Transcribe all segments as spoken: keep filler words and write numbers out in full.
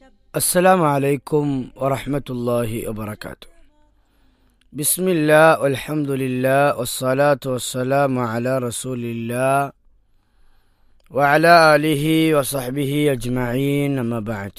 السلام عليكم ورحمة الله وبركاته. بسم الله والحمد لله والصلاة والسلام على رسول الله وعلى آله وصحبه أجمعين أما بعد.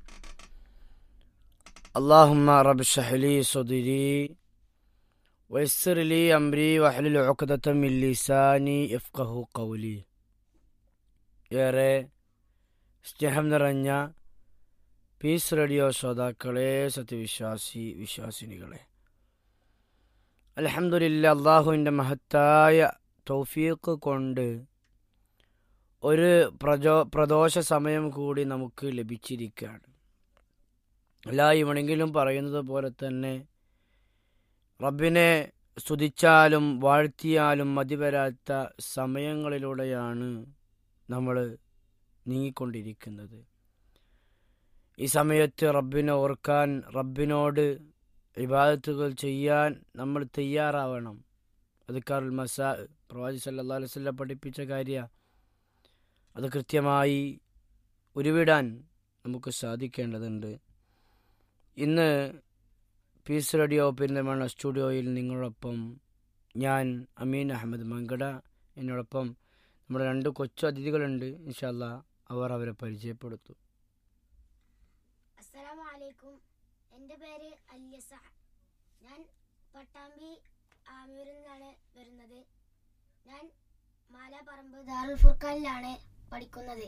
اللهم رب اشرح لي صدري ويسر لي أمري واحلل عقدة من لساني يفقه قولي. ഏറെ സ്നേഹം നിറഞ്ഞ പീസ് റേഡിയോ ശ്രോതാക്കളെ, സത്യവിശ്വാസി വിശ്വാസിനികളെ, അൽഹംദുലില്ലാ, അള്ളാഹുവിൻ്റെ മഹത്തായ തൗഫീഖ് കൊണ്ട് ഒരു പ്രജോ പ്രദോഷ സമയം കൂടി നമുക്ക് ലഭിച്ചിരിക്കുകയാണ്. എല്ലാ ഈവണെങ്കിലും പറയുന്നത് പോലെ തന്നെ റബ്ബിനെ സ്തുതിച്ചാലും വാഴ്ത്തിയാലും മതിവരാത്ത സമയങ്ങളിലൂടെയാണ് നമ്മൾ നീങ്ങിക്കൊണ്ടിരിക്കുന്നത്. ഈ സമയത്ത് റബ്ബിനെ ഓർക്കാൻ, റബ്ബിനോട് ഇബാദത്തുകൾ ചെയ്യാൻ നമ്മൾ തയ്യാറാവണം. അദ്കാറുൽ മസാ പ്രവാചകൻ സല്ലല്ലാഹു അലൈഹി വസല്ലം പഠിപ്പിച്ച കാര്യമാണ്. അത് കൃത്യമായി ഉരുവിടാൻ നമുക്ക് സാധിക്കേണ്ടതുണ്ട്. ഇന്ന് പീസ് റേഡിയോ പെരിന്തൽമണ്ണ സ്റ്റുഡിയോയിൽ നിങ്ങളോടൊപ്പം ഞാൻ അമീൻ അഹമ്മദ് മങ്കട. എന്നോടൊപ്പം നമ്മുടെ രണ്ട് കൊച്ചു അതിഥികളുണ്ട്. ഇൻഷാ അല്ലാഹ് അവർ അവരെ പരിചയപ്പെടുത്തും. അസ്സലാമു അലൈക്കും. എൻ്റെ പേര് അല്യസ. ഞാൻ പട്ടാമ്പി ആമൂരിൽ നിന്നാണ് വരുന്നത്. ഞാൻ മാലാപ്പറമ്പ് ദാറുൽ ഫുർഖാനിലാണ് പഠിക്കുന്നത്.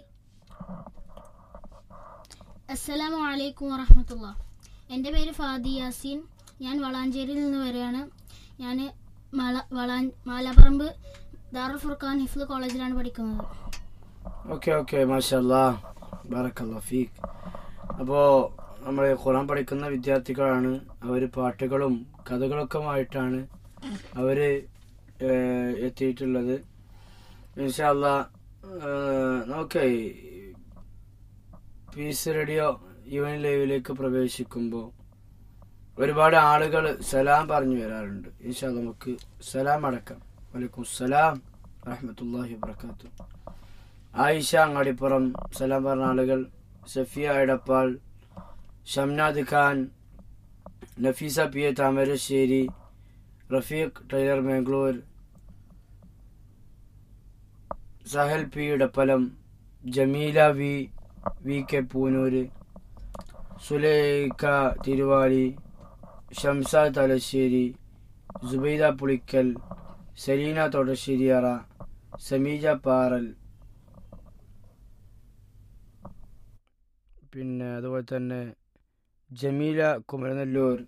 അസ്സലാമു അലൈക്കും വറഹ്മത്തുള്ളാഹി. എൻ്റെ പേര് ഫാദി യാസീൻ. ഞാൻ വളാഞ്ചേരിയിൽ നിന്ന് വരികയാണ്. ഞാൻ മാല വളാ മാലാപ്പറമ്പ് ദാറുൽ ഫുർഖാൻ ഹിഫ്ള് കോളേജിലാണ് പഠിക്കുന്നത്. ഓക്കെ ഓക്കെ മാഷാ അല്ലാഹ്, ബറക്കല്ലാഹു ഫീക്ക്. അപ്പോൾ നമ്മൾ ഖുർആൻ പഠിക്കുന്ന വിദ്യാർത്ഥികളാണ്. അവർ പാട്ടുകളും കഥകളൊക്കെയുമായിട്ടാണ് അവർ എത്തിയിട്ടുള്ളത്. ഇൻഷാ അല്ലാഹ് നമുക്ക് പീസ് റേഡിയോ ഈവൻ ലൈവിലേക്ക് പ്രവേശിക്കുമ്പോൾ ഒരുപാട് ആളുകൾ സലാം പറഞ്ഞു വരാറുണ്ട്. ഇൻഷാ അല്ലാഹ് നമുക്ക് സലാം അടക്കാം. വലൈക്കും സലാം റഹ്മത്തുള്ളാഹി വബറകാതുഹു. ആയിഷ അങ്ങാടിപ്പുറം സലാം പറഞ്ഞ ആളുകൾ Safiya Edappal, Shamnad Khan, Nafeesa P A Thamarassery, Rafeeq Taylor Mangalore, Sahal P Edappalam, Jameela V V K Poonoor, Sulaikha Thiruvali, Shamsa Thalassery, Subaida Pulikkal, Saleena Thottasseriyara, Sameeja Paral, പിന്നെ അതുപോലെ തന്നെ ജമീല കുമരനെല്ലൂർ,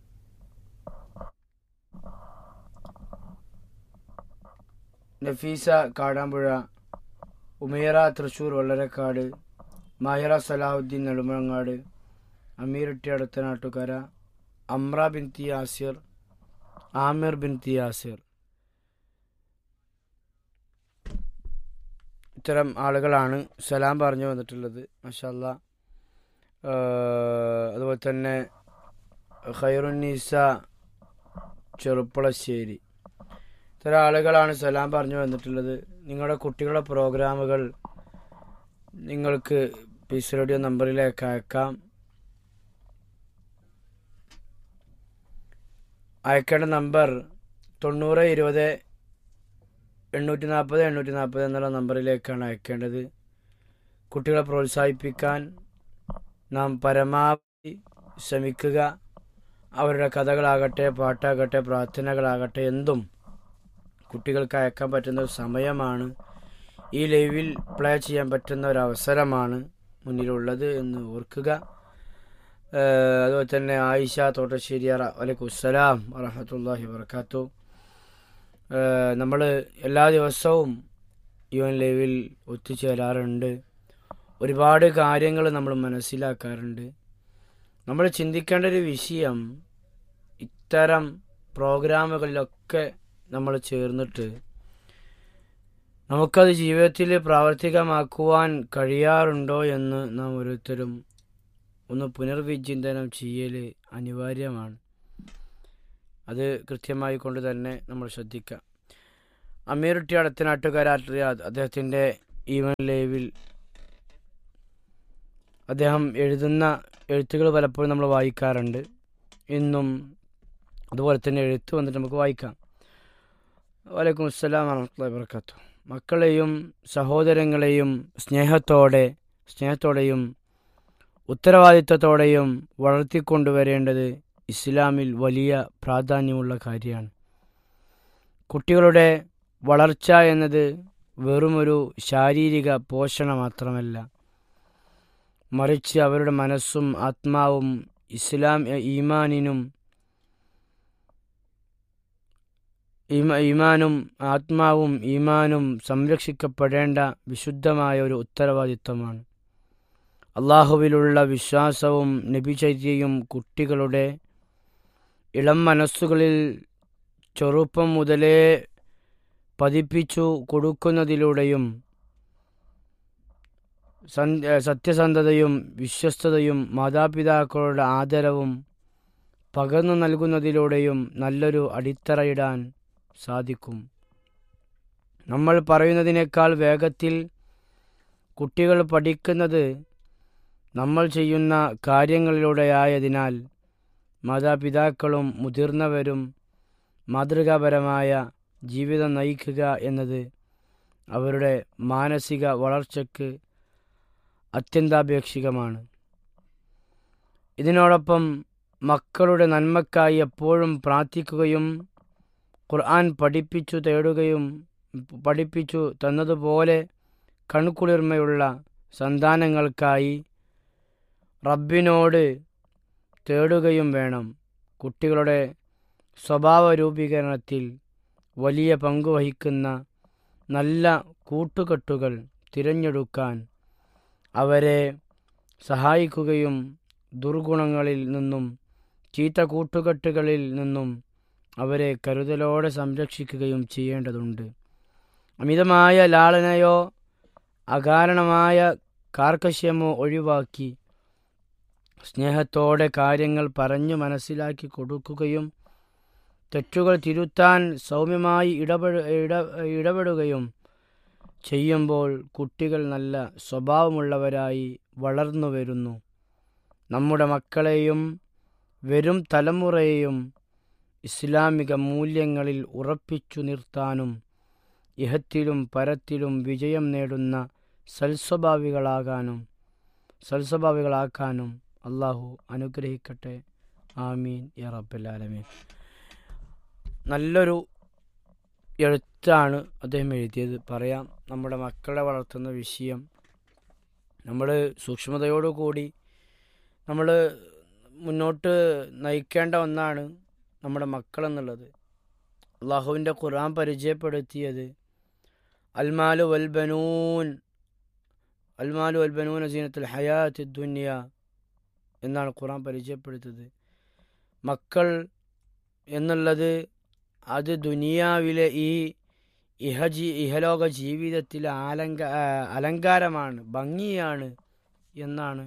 നഫീസ കാടാമ്പുഴ, ഉമേറ തൃശ്ശൂർ വള്ളരക്കാട്, മാഹിറ സലാഹുദ്ദീൻ നെടുമങ്ങാട്, അമീറുട്ടി അടുത്ത നാട്ടുകര, അമ്ര ബിൻതി യാസിർ, ആമിർ ബിൻതി യാസിർ, ഇത്തരം ആളുകളാണ് സലാം പറഞ്ഞു വന്നിട്ടുള്ളത്. മാഷാ അല്ലാഹ്. അതുപോലെ തന്നെ ഖൈറുന്നീസ ചെറുപ്പളശ്ശേരി, ഇത്തരം ആളുകളാണ് സലാം പറഞ്ഞു വന്നിട്ടുള്ളത്. നിങ്ങളുടെ കുട്ടികളുടെ പ്രോഗ്രാമുകൾ നിങ്ങൾക്ക് പീസ് റേഡിയോ നമ്പറിലേക്ക് അയക്കാം. അയക്കേണ്ട നമ്പർ തൊണ്ണൂറ് ഇരുപത് എണ്ണൂറ്റി നാൽപ്പത് എണ്ണൂറ്റി നാൽപ്പത് എന്നുള്ള നമ്പറിലേക്കാണ് അയക്കേണ്ടത്. കുട്ടികളെ പ്രോത്സാഹിപ്പിക്കാൻ നാം പരമാവധി ശ്രമിക്കുക. അവരുടെ കഥകളാകട്ടെ, പാട്ടാകട്ടെ, പ്രാർത്ഥനകളാകട്ടെ, എന്തും കുട്ടികൾക്ക് അയക്കാൻ പറ്റുന്ന ഒരു സമയമാണ്. ഈ ലൈവിൽ പ്ലേ ചെയ്യാൻ പറ്റുന്ന ഒരു അവസരമാണ് മുന്നിലുള്ളത് എന്ന് ഓർക്കുക. അതുപോലെ തന്നെ ആയിഷ തോട്ടശ്ശേരിയറ, വലൈക്കും അസ്സലാം വറഹ്മത്തുള്ളാഹി വബറകാതുഹു. നമ്മൾ എല്ലാ ദിവസവും യുവൻ ലൈവിൽ ഒത്തുചേരാറുണ്ട്. ഒരുപാട് കാര്യങ്ങൾ നമ്മൾ മനസ്സിലാക്കാറുണ്ട്. നമ്മൾ ചിന്തിക്കേണ്ട ഒരു വിഷയം, ഇത്തരം പ്രോഗ്രാമുകളിലൊക്കെ നമ്മൾ ചേർന്നിട്ട് നമുക്കത് ജീവിതത്തിൽ പ്രാവർത്തികമാക്കുവാൻ കഴിയാറുണ്ടോ എന്ന് നാം ഓരോരുത്തരും ഒന്ന് പുനർവിചിന്തനം ചെയ്യൽ അനിവാര്യമാണ്. അത് കൃത്യമായി കൊണ്ട് തന്നെ നമ്മൾ ശ്രദ്ധിക്കാം. അമീറുട്ടി അടുത്ത നാട്ടുകാരായ അദ്ദേഹത്തിൻ്റെ ഈവൻ ലൈവിൽ അദ്ദേഹം എഴുതുന്ന എഴുത്തുകൾ പലപ്പോഴും നമ്മൾ വായിക്കാറുണ്ട്. ഇന്നും അതുപോലെ തന്നെ എഴുത്ത് വന്നിട്ട് നമുക്ക് വായിക്കാം. വലൈക്കും അസ്സലാം വറഹ്മത്തുള്ളാഹി വബറകാതുഹു. മക്കളെയും സഹോദരങ്ങളെയും സ്നേഹത്തോടെ സ്നേഹത്തോടെയും ഉത്തരവാദിത്തത്തോടെയും വളർത്തിക്കൊണ്ടുവരേണ്ടത് ഇസ്ലാമിൽ വലിയ പ്രാധാന്യമുള്ള കാര്യമാണ്. കുട്ടികളുടെ വളർച്ച എന്നത് വെറുമൊരു ശാരീരിക പോഷണം മാത്രമല്ല, മറിച്ച് അവരുടെ മനസ്സും ആത്മാവും ഇസ്ലാം ഈമാനിനും ഈമാനും ആത്മാവും ഈമാനും സംരക്ഷിക്കപ്പെടേണ്ട വിശുദ്ധമായ ഒരു ഉത്തരവാദിത്തമാണ്. അള്ളാഹുവിലുള്ള വിശ്വാസവും നബിചര്യയും കുട്ടികളുടെ ഇളം മനസ്സുകളിൽ ചെറുപ്പം മുതലേ പതിപ്പിച്ചു കൊടുക്കുന്നതിലൂടെയും സത്യസന്ധതയും വിശ്വസ്തതയും മാതാപിതാക്കളുടെ ആദരവും പകർന്നു നൽകുന്നതിലൂടെയും നല്ലൊരു അടിത്തറയിടാൻ സാധിക്കും. നമ്മൾ പറയുന്നതിനേക്കാൾ വേഗത്തിൽ കുട്ടികൾ പഠിക്കുന്നത് നമ്മൾ ചെയ്യുന്ന കാര്യങ്ങളിലൂടെയായതിനാൽ മാതാപിതാക്കളും മുതിർന്നവരും മാതൃകാപരമായ ജീവിതം നയിക്കുക എന്നത് അവരുടെ മാനസിക വളർച്ചയ്ക്ക് അത്യന്താപേക്ഷിതമാണ്. ഇതിനോടൊപ്പം മക്കളുടെ നന്മക്കായി എപ്പോഴും പ്രാർത്ഥിക്കുകയും ഖുർആൻ പഠിപ്പിച്ചു തേടുകയും പഠിപ്പിച്ചു തന്നതുപോലെ കൺകുളിർമയുള്ള സന്താനങ്ങൾക്കായി റബ്ബിനോട് തേടുകയും വേണം. കുട്ടികളുടെ സ്വഭാവ രൂപീകരണത്തിൽ വലിയ പങ്കുവഹിക്കുന്ന നല്ല കൂട്ടുകെട്ടുകൾ തിരഞ്ഞെടുക്കാൻ അവരെ സഹായിക്കുകയും ദുർഗുണങ്ങളിൽ നിന്നും ചീത്ത കൂട്ടുകെട്ടുകളിൽ നിന്നും അവരെ കരുതലോടെ സംരക്ഷിക്കുകയും ചെയ്യേണ്ടതുണ്ട്. അമിതമായ ലാളനയോ അകാരണമായ കാർക്കശ്യമോ ഒഴിവാക്കി സ്നേഹത്തോടെ കാര്യങ്ങൾ പറഞ്ഞു മനസ്സിലാക്കി കൊടുക്കുകയും തെറ്റുകൾ തിരുത്താൻ സൗമ്യമായി ഇടപെട ഇട ഇടപെടുകയും ചെയ്യുമ്പോൾ കുട്ടികൾ നല്ല സ്വഭാവമുള്ളവരായി വളർന്നു വരുന്നു. നമ്മുടെ മക്കളെയും വരും തലമുറയെയും ഇസ്ലാമിക മൂല്യങ്ങളിൽ ഉറപ്പിച്ചു നിർത്താനും ഇഹത്തിലും പരത്തിലും വിജയം നേടുന്ന സൽസ്വഭാവികളാകാനും സൽസ്വഭാവികളാക്കാനും അള്ളാഹു അനുഗ്രഹിക്കട്ടെ. ആമീൻ യാ റബ്ബൽ ആലമീൻ. നല്ലൊരു എഴുത്താണ് അദ്ദേഹം എഴുതിയത്. പറയാം, നമ്മുടെ മക്കളെ വളർത്തുന്ന വിഷയം നമ്മൾ സൂക്ഷ്മതയോടുകൂടി നമ്മൾ മുന്നോട്ട് നയിക്കേണ്ട ഒന്നാണ് നമ്മുടെ മക്കളെന്നുള്ളത്. അള്ളാഹുവിൻ്റെ ഖുർആൻ പരിചയപ്പെടുത്തിയത് അൽമാലു വൽബനൂൻ അൽമാലു വൽബനൂൻ സീനത്തുൽ ഹയാത്തി ദുനിയ എന്നാണ് ഖുർആൻ പരിചയപ്പെടുത്തിയത്. മക്കൾ എന്നുള്ളത് അത് ദുനിയാവിലെ ഈ ഇഹജീ ഇഹലോക ജീവിതത്തിലെ അലങ്ക അലങ്കാരമാണ്, ഭംഗിയാണ് എന്നാണ്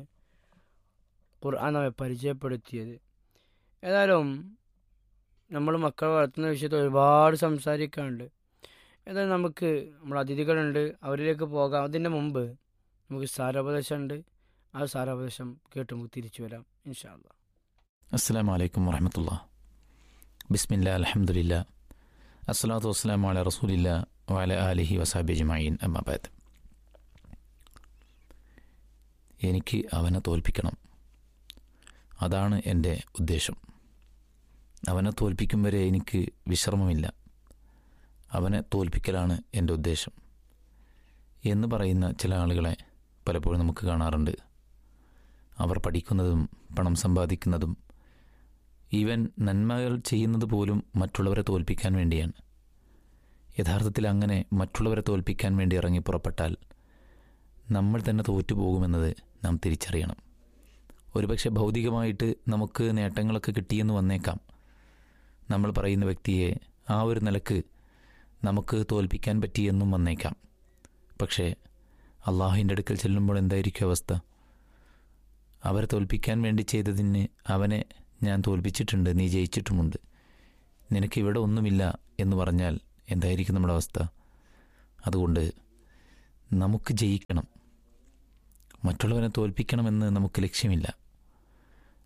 ഖുർആൻ നമ്മെ പരിചയപ്പെടുത്തിയത്. ഏതായാലും നമ്മൾ മക്കളെ വളർത്തുന്ന വിഷയത്തിൽ ഒരുപാട് സംസാരിക്കാനുണ്ട്. ഏതായാലും നമുക്ക് നമ്മുടെ അതിഥികളുണ്ട്, അവരിലേക്ക് പോകാം. അതിൻ്റെ മുമ്പ് നമുക്ക് സാരോപദേശമുണ്ട്. ആ സാരോപദേശം കേട്ട് നമുക്ക് തിരിച്ചു വരാം ഇൻഷാ അല്ലാഹ്. അസ്സലാമു അലൈക്കും വറഹ്മത്തുള്ളാഹി. ബിസ്മില്ലാ അൽഹംദുലില്ലാ അസ്സലാത്തു വസ്സലാമു അലാ റസൂലില്ലാ വഅലാ ആലിഹി വസഹബിഹി അജ്മഈൻ. അമ്മാ ബഅദ്. എനിക്ക് അവനെ തോൽപ്പിക്കണം, അതാണ് എൻ്റെ ഉദ്ദേശം. അവനെ തോൽപ്പിക്കും വരെ എനിക്ക് വിശ്രമമില്ല. അവനെ തോൽപ്പിക്കലാണ് എൻ്റെ ഉദ്ദേശം എന്ന് പറയുന്ന ചില ആളുകളെ പലപ്പോഴും നമുക്ക് കാണാറുണ്ട്. അവർ പഠിക്കുന്നതും പണം സമ്പാദിക്കുന്നതും ഈവൻ നന്മകൾ ചെയ്യുന്നത് പോലും മറ്റുള്ളവരെ തോൽപ്പിക്കാൻ വേണ്ടിയാണ്. യഥാർത്ഥത്തിൽ അങ്ങനെ മറ്റുള്ളവരെ തോൽപ്പിക്കാൻ വേണ്ടി ഇറങ്ങി പുറപ്പെട്ടാൽ നമ്മൾ തന്നെ തോറ്റുപോകുമെന്നത് നാം തിരിച്ചറിയണം. ഒരുപക്ഷെ ഭൗതികമായിട്ട് നമുക്ക് നേട്ടങ്ങളൊക്കെ കിട്ടിയെന്ന് വന്നേക്കാം. നമ്മൾ പറയുന്ന വ്യക്തിയെ ആ ഒരു നിലക്ക് നമുക്ക് തോൽപ്പിക്കാൻ പറ്റിയെന്നും വന്നേക്കാം. പക്ഷേ അള്ളാഹുവിൻ്റെ അടുക്കൽ ചെല്ലുമ്പോൾ എന്തായിരിക്കും അവസ്ഥ? അവരെ തോൽപ്പിക്കാൻ വേണ്ടി ചെയ്തതിന് അവനെ ഞാൻ തോൽപ്പിച്ചിട്ടുണ്ട്, നീ ജയിച്ചിട്ടുമുണ്ട്, നിനക്കിവിടെ ഒന്നുമില്ല എന്ന് പറഞ്ഞാൽ എന്തായിരിക്കും നമ്മുടെ അവസ്ഥ? അതുകൊണ്ട് നമുക്ക് ജയിക്കണം, മറ്റുള്ളവരെ തോൽപ്പിക്കണമെന്ന് നമുക്ക് ലക്ഷ്യമില്ല.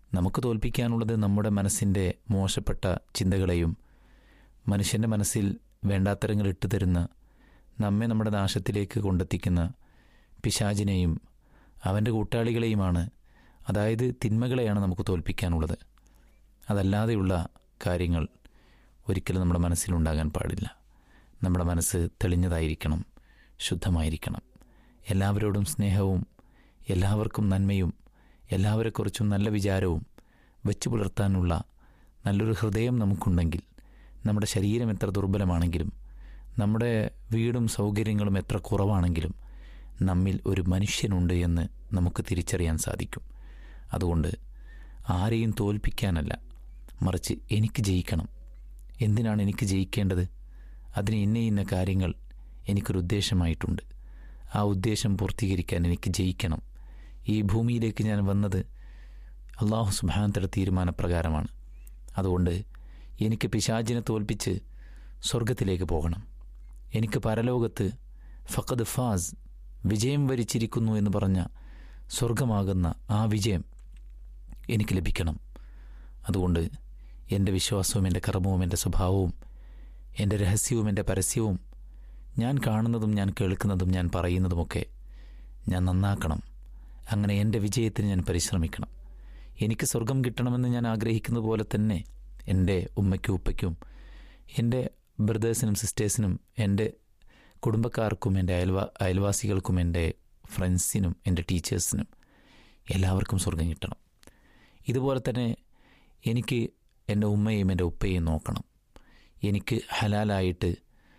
നമുക്ക് തോൽപ്പിക്കാനുള്ളത് നമ്മുടെ മനസ്സിൻ്റെ മോശപ്പെട്ട ചിന്തകളെയും മനുഷ്യൻ്റെ മനസ്സിൽ വേണ്ടാത്തരങ്ങൾ ഇട്ടു തരുന്ന നമ്മെ നമ്മുടെ നാശത്തിലേക്ക് കൊണ്ടെത്തിക്കുന്ന പിശാചിനെയും അവൻ്റെ കൂട്ടാളികളെയുമാണ്. അതായത് തിന്മകളെയാണ് നമുക്ക് തോൽപ്പിക്കാനുള്ളത്. അതല്ലാതെയുള്ള കാര്യങ്ങൾ ഒരിക്കലും നമ്മുടെ മനസ്സിലുണ്ടാകാൻ പാടില്ല. നമ്മുടെ മനസ്സ് തെളിഞ്ഞതായിരിക്കണം, ശുദ്ധമായിരിക്കണം. എല്ലാവരോടും സ്നേഹവും എല്ലാവർക്കും നന്മയും എല്ലാവരെക്കുറിച്ചും നല്ല വിചാരവും വെച്ചു പുലർത്താനുള്ള നല്ലൊരു ഹൃദയം നമുക്കുണ്ടെങ്കിൽ, നമ്മുടെ ശരീരം എത്ര ദുർബലമാണെങ്കിലും നമ്മുടെ വീടും സൗകര്യങ്ങളും എത്ര കുറവാണെങ്കിലും നമ്മിൽ ഒരു മനുഷ്യനുണ്ട് എന്ന് നമുക്ക് തിരിച്ചറിയാൻ സാധിക്കും. അതുകൊണ്ട് ആരെയും തോൽപ്പിക്കാനല്ല, മറിച്ച് എനിക്ക് ജയിക്കണം. എന്തിനാണ് എനിക്ക് ജയിക്കേണ്ടത്? അതിന് ഇന്ന ഇന്ന കാര്യങ്ങൾ എനിക്കൊരു ഉദ്ദേശമായിട്ടുണ്ട്. ആ ഉദ്ദേശം പൂർത്തീകരിക്കാൻ എനിക്ക് ജയിക്കണം. ഈ ഭൂമിയിലേക്ക് ഞാൻ വന്നത് അള്ളാഹു സുബ്ഹാനഹു വ തആല തീരുമാനപ്രകാരമാണ്. അതുകൊണ്ട് എനിക്ക് പിശാചിനെ തോൽപ്പിച്ച് സ്വർഗത്തിലേക്ക് പോകണം. എനിക്ക് പരലോകത്ത് ഫഖദ് ഫാസ്, വിജയം വരിച്ചിരിക്കുന്നു എന്ന് പറഞ്ഞ സ്വർഗമാകുന്ന ആ വിജയം എനിക്ക് ലഭിക്കണം. അതുകൊണ്ട് എൻ്റെ വിശ്വാസവും എൻ്റെ കർമ്മവും എൻ്റെ സ്വഭാവവും എൻ്റെ രഹസ്യവും എൻ്റെ പരസ്യവും ഞാൻ കാണുന്നതും ഞാൻ കേൾക്കുന്നതും ഞാൻ പറയുന്നതുമൊക്കെ ഞാൻ നന്നാക്കണം. അങ്ങനെ എൻ്റെ വിജയത്തിന് ഞാൻ പരിശ്രമിക്കണം. എനിക്ക് സ്വർഗം കിട്ടണമെന്ന് ഞാൻ ആഗ്രഹിക്കുന്നത് പോലെ തന്നെ എൻ്റെ ഉമ്മയ്ക്കും ഉപ്പയ്ക്കും എൻ്റെ ബ്രദേഴ്സിനും സിസ്റ്റേഴ്സിനും എൻ്റെ കുടുംബക്കാർക്കും എൻ്റെ അയൽവാ അയൽവാസികൾക്കും എൻ്റെ ഫ്രണ്ട്സിനും എൻ്റെ ടീച്ചേഴ്സിനും എല്ലാവർക്കും സ്വർഗം കിട്ടണം. ഇതുപോലെ തന്നെ എനിക്ക് എൻ്റെ ഉമ്മയും എൻ്റെ ഉപ്പയും നോക്കണം. എനിക്ക് ഹലാലായിട്ട്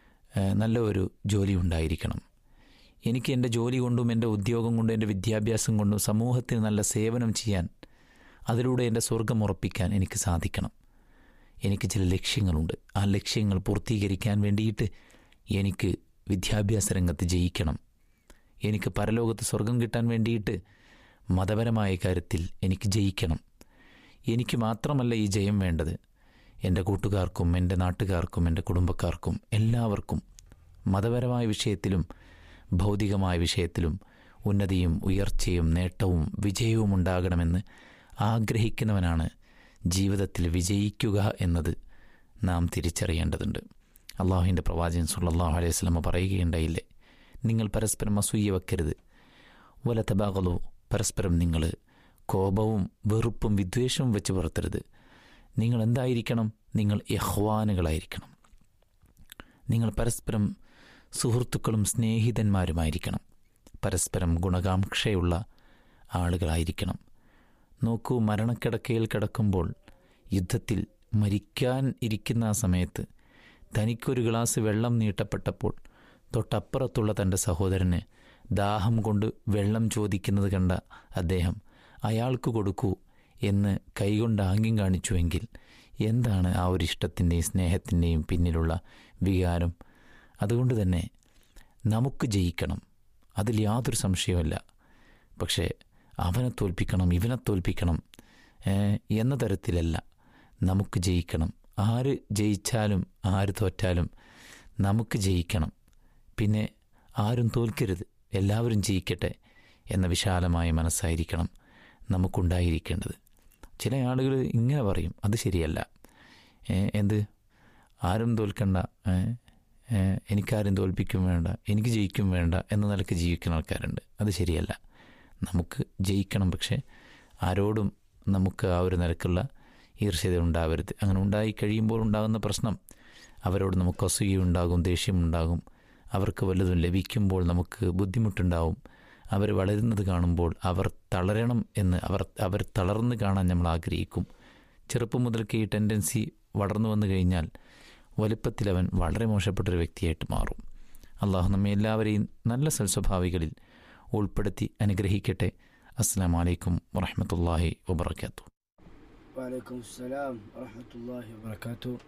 നല്ല ഒരു ജോലി ഉണ്ടായിരിക്കണം. എനിക്ക് എൻ്റെ ജോലി കൊണ്ടും എൻ്റെ ഉദ്യോഗം കൊണ്ടും എൻ്റെ വിദ്യാഭ്യാസം കൊണ്ടും സമൂഹത്തിന് നല്ല സേവനം ചെയ്യാൻ, അതിലൂടെ എൻ്റെ സ്വർഗം ഉറപ്പിക്കാൻ എനിക്ക് സാധിക്കണം. എനിക്ക് ചില ലക്ഷ്യങ്ങളുണ്ട്. ആ ലക്ഷ്യങ്ങൾ പൂർത്തീകരിക്കാൻ വേണ്ടിയിട്ട് എനിക്ക് വിദ്യാഭ്യാസ രംഗത്ത് ജയിക്കണം. എനിക്ക് പരലോകത്ത് സ്വർഗം കിട്ടാൻ വേണ്ടിയിട്ട് മതപരമായ കാര്യത്തിൽ എനിക്ക് ജയിക്കണം. എനിക്ക് മാത്രമല്ല ഈ ജയം വേണ്ടത്, എൻ്റെ കൂട്ടുകാർക്കും എൻ്റെ നാട്ടുകാർക്കും എൻ്റെ കുടുംബക്കാർക്കും എല്ലാവർക്കും മതപരമായ വിഷയത്തിലും ഭൗതികമായ വിഷയത്തിലും ഉന്നതിയും ഉയർച്ചയും നേട്ടവും വിജയവും ഉണ്ടാകണമെന്ന് ആഗ്രഹിക്കുന്നവനാണ് ജീവിതത്തിൽ വിജയിക്കുക എന്നത് നാം തിരിച്ചറിയേണ്ടതുണ്ട്. അള്ളാഹുവിൻ്റെ പ്രവാചകൻ സല്ലല്ലാഹു അലൈഹി വസല്ലം പറയുകയുണ്ടായില്ലേ, നിങ്ങൾ പരസ്പരം അസൂയ വെക്കരുത്. വല തബാഗലു, പരസ്പരം നിങ്ങൾ കോപവും വെറുപ്പും വിദ്വേഷവും വെച്ച് പുറത്തരുത്. നിങ്ങൾ എന്തായിരിക്കണം? നിങ്ങൾ ഇഖ്വാനുകളായിരിക്കണം. നിങ്ങൾ പരസ്പരം സുഹൃത്തുക്കളും സ്നേഹിതന്മാരുമായിരിക്കണം. പരസ്പരം ഗുണകാംക്ഷയുള്ള ആളുകളായിരിക്കണം. നോക്കൂ, മരണക്കിടക്കയിൽ കിടക്കുമ്പോൾ യുദ്ധത്തിൽ മരിക്കാൻ ഇരിക്കുന്ന ആ സമയത്ത് തനിക്കൊരു ഗ്ലാസ് വെള്ളം നീട്ടപ്പെട്ടപ്പോൾ തൊട്ടപ്പുറത്തുള്ള തൻ്റെ സഹോദരന് ദാഹം കൊണ്ട് വെള്ളം ചോദിക്കുന്നത് കണ്ട അദ്ദേഹം അയാൾക്ക് കൊടുക്കൂ എന്ന് കൈകൊണ്ട് ആംഗ്യം കാണിച്ചുവെങ്കിൽ എന്താണ് ആ ഒരു ഇഷ്ടത്തിൻ്റെയും സ്നേഹത്തിൻ്റെയും പിന്നിലുള്ള വികാരം? അതുകൊണ്ട് തന്നെ നമുക്ക് ജയിക്കണം, അതിൽ യാതൊരു സംശയമല്ല. പക്ഷേ അവനെ തോൽപ്പിക്കണം, ഇവനെ തോൽപ്പിക്കണം എന്ന തരത്തിലല്ല. നമുക്ക് ജയിക്കണം. ആര് ജയിച്ചാലും ആര് തോറ്റാലും നമുക്ക് ജയിക്കണം. പിന്നെ ആരും തോൽക്കരുത്, എല്ലാവരും ജയിക്കട്ടെ എന്ന വിശാലമായ മനസ്സായിരിക്കണം നമുക്കുണ്ടായിരിക്കേണ്ടത്. ചില ആളുകൾ ഇങ്ങനെ പറയും, അത് ശരിയല്ല. എന്ത് ആരും തോൽക്കണ്ട, എനിക്കാരും തോൽപ്പിക്കും വേണ്ട, എനിക്ക് ജയിക്കും വേണ്ട എന്ന നിലയ്ക്ക് ജീവിക്കുന്ന ആൾക്കാരുണ്ട്. അത് ശരിയല്ല. നമുക്ക് ജയിക്കണം, പക്ഷേ ആരോടും നമുക്ക് ആ ഒരു നിലക്കുള്ള ഈർഷ്യത ഉണ്ടാവരുത്. അങ്ങനെ ഉണ്ടായി കഴിയുമ്പോൾ ഉണ്ടാകുന്ന പ്രശ്നം, അവരോട് നമുക്ക് അസൂയയുണ്ടാകും, ദേഷ്യമുണ്ടാകും. അവർക്ക് വല്ലതും ലഭിക്കുമ്പോൾ നമുക്ക് ബുദ്ധിമുട്ടുണ്ടാവും. അവർ വളരുന്നത് കാണുമ്പോൾ അവർ തളരണം എന്ന് അവർ അവർ തളർന്ന് കാണാൻ നമ്മൾ ആഗ്രഹിക്കും. ചെറുപ്പം മുതൽക്ക് ഈ ടെൻഡൻസി വളർന്നു വന്നു കഴിഞ്ഞാൽ വലുപ്പത്തിൽ അവൻ വളരെ മോശപ്പെട്ടൊരു വ്യക്തിയായിട്ട് മാറും. അള്ളാഹു നമ്മെ എല്ലാവരെയും നല്ല സൽസ്വഭാവികളിൽ ഉൾപ്പെടുത്തി അനുഗ്രഹിക്കട്ടെ. അസ്സലാമു അലൈക്കും വറഹ്മത്തുള്ളാഹി വബറകാതുഹു. വലൈക്കും സലാം വറഹ്മത്തുള്ളാഹി വബറകാതുഹു.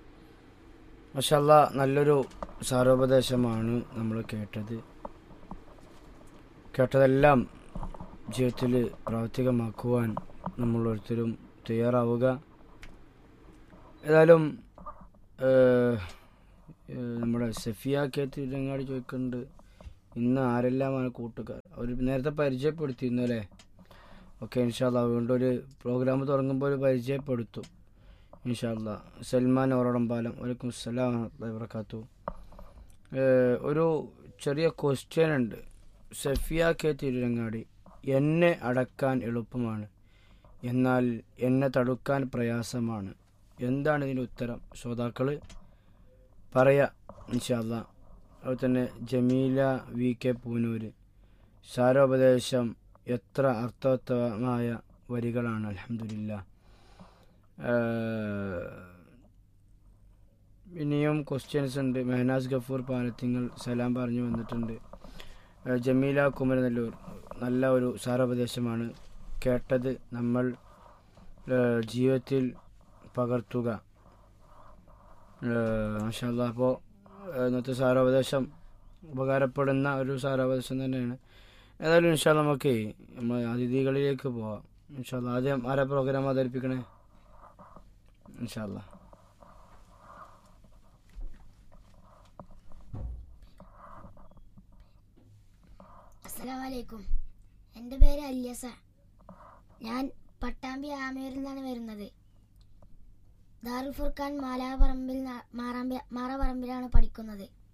മാഷാഅല്ലാഹ്, നല്ലൊരു സാരോപദേശമാണ് നമ്മൾ കേട്ടത്. കേട്ടതെല്ലാം ജീവിതത്തിൽ പ്രാവർത്തികമാക്കുവാൻ നമ്മൾ ഓരോരുത്തരും തയ്യാറാവുക. ഏതായാലും നമ്മുടെ സഫിയ കെ തിരുരങ്ങാടി ചോദിക്കുന്നുണ്ട്, ഇന്ന് ആരെല്ലാമാണ് കൂട്ടുകാർ? അവർ നേരത്തെ പരിചയപ്പെടുത്തിയിരുന്നു അല്ലേ? ഒക്കെ ഇൻഷാല്ലാ വീണ്ടും ഒരു പ്രോഗ്രാം തുടങ്ങുമ്പോൾ ഒരു പരിചയപ്പെടുത്തും ഇൻഷാല്ലാ. സൽമാൻ ഓറോടമ്പാലം, വലൈക്കും അസ്സലാം വറഹ്മത്തുള്ളാഹി വബറകാതുഹു. ഒരു ചെറിയ ക്വസ്റ്റ്യൻ ഉണ്ട്. സഫിയ കെ തിരുരങ്ങാടി, എന്നെ അടക്കാൻ എളുപ്പമാണ്, എന്നാൽ എന്നെ തടുക്കാൻ പ്രയാസമാണ്. എന്താണ് ഇതിൻ്റെ ഉത്തരം? ശ്രോതാക്കൾ പറയാം ഇൻഷാല്ലാ. അതുപോലെ തന്നെ ജമീല വി കെ പൂനൂര്, സാരോപദേശം എത്ര അർത്ഥവത്തമായ വരികളാണ്, അൽഹംദുലില്ലാ. ഇനിയും ക്വസ്റ്റ്യൻസ് ഉണ്ട്. മെഹനാസ് ഗഫൂർ പാലത്തിങ്ങൾ സലാം പറഞ്ഞു വന്നിട്ടുണ്ട്. ജമീല കുമരനെല്ലൂർ, നല്ല ഒരു സാരോപദേശമാണ്, കേട്ടത് നമ്മൾ ജീവിതത്തിൽ പകർത്തുക. മാഷാ അല്ലാഹ്. അപ്പോൾ ഇന്നത്തെ സാരോപദേശം ഉപകാരപ്പെടുന്ന ഒരു സാരോപദേശം തന്നെയാണ്. ഏതായാലും ഇൻഷാ അല്ലാഹ് നമുക്ക് നമ്മൾ അതിഥികളിലേക്ക് പോവാം ഇൻഷാ അല്ലാഹ്. ആദ്യം ആരാ പ്രോഗ്രാം അവതരിപ്പിക്കണേ? ഇൻഷാ അല്ലാഹ്. അസ്സലാമു അലൈക്കും. എൻ്റെ പേര് അല്യസ. ഞാൻ പട്ടാമ്പി ആമയൂരിൽ നിന്നാണ് വരുന്നത്. ദാറുൽ ഫുർഖാൻ മാലാപറമ്പിൽ മാറാമ്പി മാറപറമ്പിലാണ് പഠിക്കുന്നത്.